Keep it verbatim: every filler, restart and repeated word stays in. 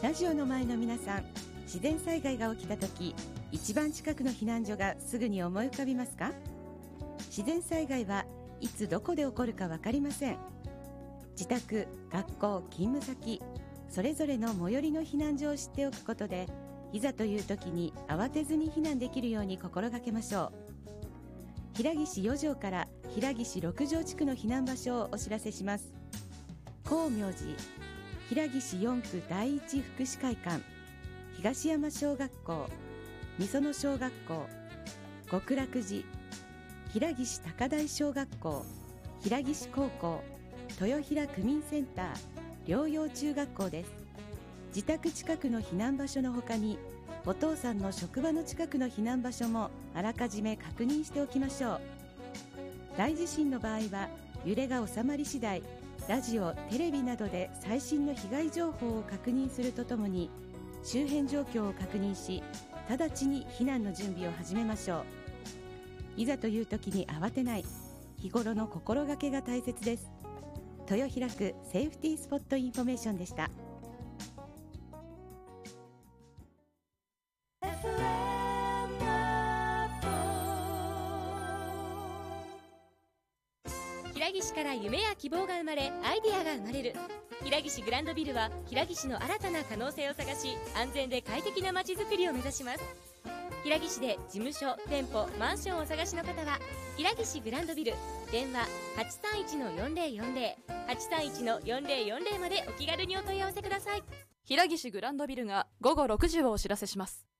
ラジオの前の皆さん、自然災害が起きた時、一番近くの避難所がすぐに思い浮かびますか？自然災害はいつどこで起こるか分かりません。自宅、学校、勤務先、それぞれの最寄りの避難所を知っておくことで、いざという時に慌てずに避難できるように心がけましょう。平岸よ条から平岸ろく条地区の避難場所をお知らせします。光明寺、平岸よん区第一福祉会館、東山小学校、御園小学校、極楽寺、平岸高台小学校、平岸高校、豊平区民センター、療養中学校です。自宅近くの避難場所の他に、お父さんの職場の近くの避難場所もあらかじめ確認しておきましょう。大地震の場合は、揺れが収まり次第、ラジオ、テレビなどで最新の被害情報を確認するとともに、周辺状況を確認し、直ちに避難の準備を始めましょう。いざという時に慌てない、日頃の心がけが大切です。豊平区セーフティースポットインフォメーションでした。 平岸から夢や希望が生まれ、アイデアが生まれる。平岸グランドビルは平岸の新たな可能性を探し、安全で快適な街づくりを目指します。平岸で事務所、店舗、マンションをお探しの方は平岸グランドビル、電話 はちさんいちのよんぜろよんぜろ はちさんいちのよんぜろよんぜろ までお気軽にお問い合わせください。 平岸グランドビルがごごろくじをお知らせします。